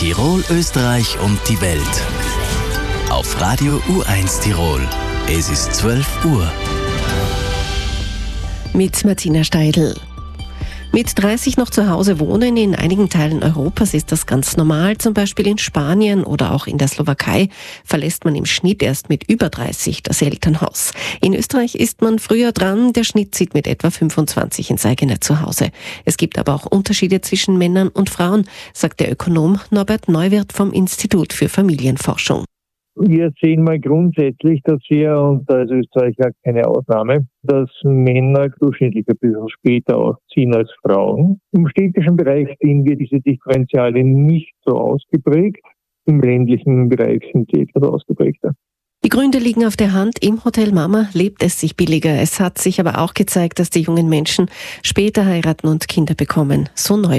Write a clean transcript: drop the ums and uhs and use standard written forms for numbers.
Tirol, Österreich und die Welt. Auf Radio U1 Tirol. Es ist 12 Uhr. Mit Martina Steidl. Mit 30 noch zu Hause wohnen in einigen Teilen Europas ist das ganz normal. Zum Beispiel in Spanien oder auch in der Slowakei verlässt man im Schnitt erst mit über 30 das Elternhaus. In Österreich ist man früher dran. Der Schnitt zieht mit etwa 25 ins eigene Zuhause. Es gibt aber auch Unterschiede zwischen Männern und Frauen, sagt der Ökonom Norbert Neuwirth vom Institut für Familienforschung. Wir sehen mal grundsätzlich, dass wir, und da ist Österreich ja keine Ausnahme, dass Männer durchschnittlich ein bisschen später ausziehen als Frauen. Im städtischen Bereich sehen wir diese Differentiale nicht so ausgeprägt. Im ländlichen Bereich sind sie etwas ausgeprägter. Die Gründe liegen auf der Hand. Im Hotel Mama lebt es sich billiger. Es hat sich aber auch gezeigt, dass die jungen Menschen später heiraten und Kinder bekommen. So neu.